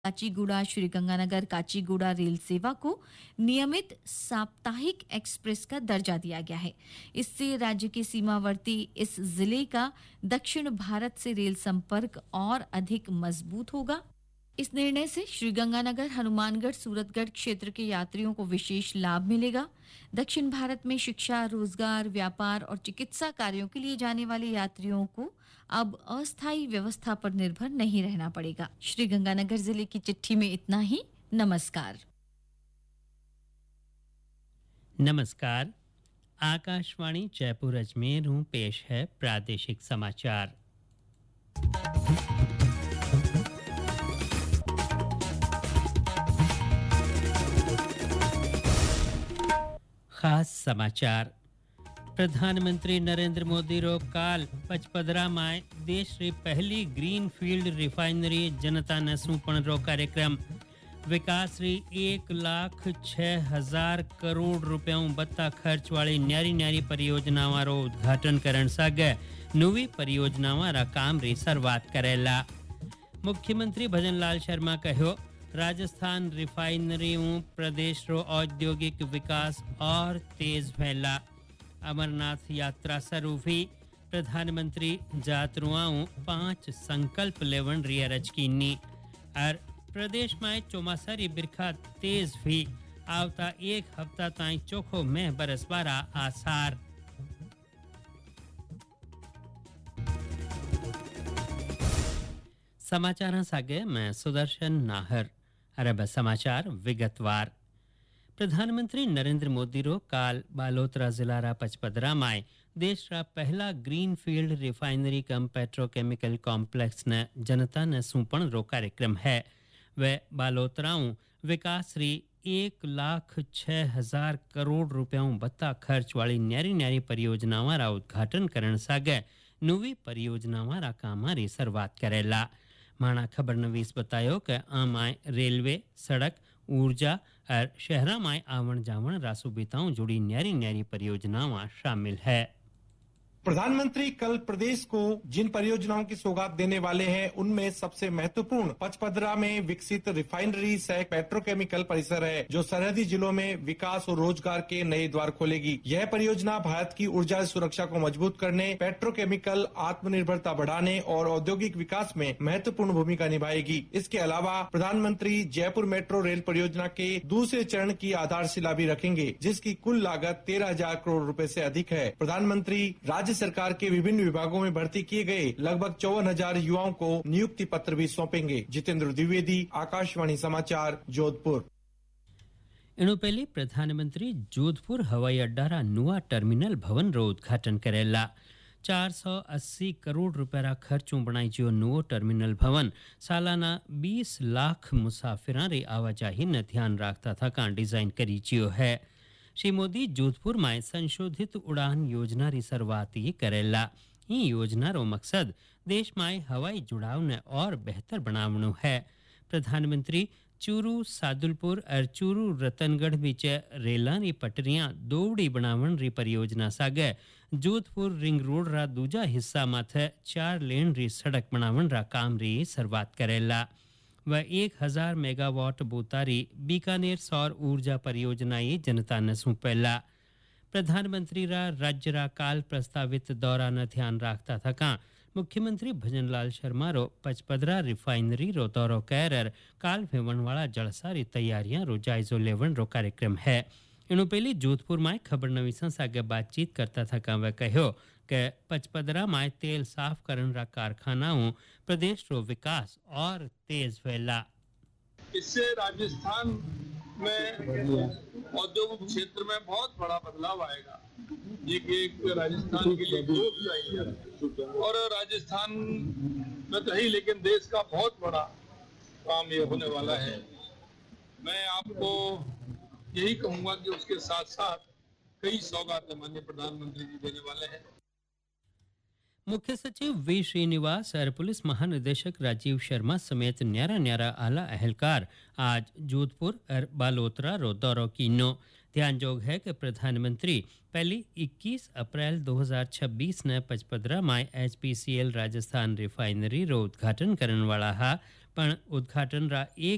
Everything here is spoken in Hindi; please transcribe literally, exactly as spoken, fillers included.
काचीगुड़ा श्रीगंगानगर काचीगुड़ा रेल सेवा को नियमित साप्ताहिक एक्सप्रेस का दर्जा दिया गया है। इससे राज्य के सीमावर्ती इस जिले का दक्षिण भारत से रेल संपर्क और अधिक मजबूत होगा। इस निर्णय से श्रीगंगानगर हनुमानगढ़ सूरतगढ़ क्षेत्र के यात्रियों को विशेष लाभ मिलेगा। दक्षिण भारत में शिक्षा, रोजगार, व्यापार और चिकित्सा कार्यों के लिए जाने वाले यात्रियों को अब अस्थायी व्यवस्था पर निर्भर नहीं रहना पड़ेगा। श्रीगंगानगर जिले की चिट्ठी में इतना ही। नमस्कार। नमस्कार। आकाशवाणी जयपुर अजमेर हूँ, पेश है प्रादेशिक समाचार। खास समाचार। प्रधानमंत्री नरेंद्र मोदी रो काल पचपदरा में देश री पहली ग्रीन फील्ड रिफाइनरी जनता ने सूपण रो कार्यक्रम। विकास री एक लाख छह हजार करोड़ रुपयों बत्ता खर्च वाली न्यारी न्यारी परियोजनाओं रो उद्घाटन करण सागे नवी परियोजनाओं रा काम री शुरुआत करेला। मुख्यमंत्री भजनलाल शर्मा कहो, राजस्थान रिफाइनरियों प्रदेश रो औद्योगिक विकास और तेज फैला। अमरनाथ यात्रा शुरू हुई। प्रधानमंत्री यात्रुओं पांच संकल्प लेवन रियरज कीनी। और प्रदेश में चौमासारी बिरखा तेज हुई। आवता एक हफ्ता ताई चोखो में बरसबारा आसार। समाचार सागे मैं सुदर्शन नाहर। अरब समाचार विगतवार। प्रधानमंत्री नरेंद्र मोदी रो काल बालोतरा जिला रा पचपदरा में देश रा पहला ग्रीन फील्ड रिफाइनरी कम पेट्रोकेमिकल कॉम्प्लेक्स ने जनता ने सूपण रो कार्यक्रम है। वे बालोतराओं विकास री एक लाख छह हजार करोड़ रुपयों बत्ता खर्च वाली न्यारी न्यारी परियोजनाओं रा उद्घाटन करण सागे नवी परियोजनाओं रा काम री शुरुआत करेला। माना खबर नवीस बतायो कि आमाय रेलवे, सड़क, ऊर्जा और शहरा में आवण जावण रा सुविधाओं जुड़ी न्यारी न्यारी परियोजनाओं शामिल है। प्रधानमंत्री कल प्रदेश को जिन परियोजनाओं की सौगात देने वाले हैं उनमें सबसे महत्वपूर्ण पचपदरा में विकसित रिफाइनरी सह पेट्रोकेमिकल परिसर है, जो सरहदी जिलों में विकास और रोजगार के नए द्वार खोलेगी। यह परियोजना भारत की ऊर्जा सुरक्षा को मजबूत करने, पेट्रोकेमिकल आत्मनिर्भरता बढ़ाने और औद्योगिक विकास में महत्वपूर्ण भूमिका निभाएगी। इसके अलावा प्रधानमंत्री जयपुर मेट्रो रेल परियोजना के दूसरे चरण की आधारशिला भी रखेंगे, जिसकी कुल लागत तेरह हजार करोड़ रूपए से अधिक है। प्रधानमंत्री राज्य सरकार के विभिन्न विभागों में भर्ती किए गए लगभग चौवन हजार युवाओं को नियुक्ति पत्र भी सौंपेंगे। जितेंद्र द्विवेदी, आकाशवाणी समाचार, जोधपुर। इनो पहले प्रधानमंत्री जोधपुर हवाई अड्डा रा नुआ टर्मिनल भवन रो उद्घाटन करेला। चार सौ अस्सी करोड़ रुपया रा खर्चों बनाई जो नुओ टर्मिनल भवन सालाना बीस लाख मुसाफिरां रे आवाजाही न ध्यान रखता था का डिजाइन करी जियो है। श्री मोदी जोधपुर में संशोधित उड़ान योजना री शुरुआत करेला। ई योजना रो मकसद देश में हवाई जुड़ाव ने और बेहतर बनावनो है। प्रधानमंत्री चूरू सादुलपुर और चूरू रतनगढ़ बीच रेला री पटरियां दोवड़ी बनावन री परियोजना सागे जोधपुर रिंग रोड रा दूजा हिस्सा माथे चार लेन री सड़क बनावन रा काम री शुरुआत करेला। वह एक हजार मेगावाट बोतारी बीकानेर सौर ऊर्जा परियोजना ये जनता ने सौंपेला। प्रधानमंत्री रा राज्य रा काल प्रस्तावित दौरा न ध्यान रखता था का मुख्यमंत्री भजनलाल शर्मा रो पचपदरा रिफाइनरी रो दौरो कैरर काल भेवन वाला जलसारी तैयारियां रो जायजो लेवन रो कार्यक्रम है। इनो पहले जोधपुर में खबर नवीसा सागे बातचीत करता था का वह कहो कि पचपदरा में तेल साफ करण रा कारखानाओं प्रदेश रो विकास और तेज फैला। इससे राजस्थान में औद्योगिक क्षेत्र में बहुत बड़ा बदलाव आएगा। ये एक राजस्थान के लिए ग्रोथ और राजस्थान में तो ही लेकिन देश का बहुत बड़ा काम ये होने वाला है। मैं आपको यही कहूंगा कि उसके साथ साथ कई सौगातें माननीय प्रधानमंत्री जी देने वाले हैं। मुख्य सचिव वी श्रीनिवास और पुलिस महानिदेशक राजीव शर्मा समेत न्यारा न्यारा आला अहलकार आज जोधपुर और बालोतरा रो दौरो कीनो। ध्यान जोग है कि प्रधानमंत्री पहली इक्कीस अप्रैल दो हज़ार छब्बीस ने पचपदरा में एचपीसीएल राजस्थान रिफाइनरी रो उद्घाटन करने वाला हा, पण उद्घाटन रा एक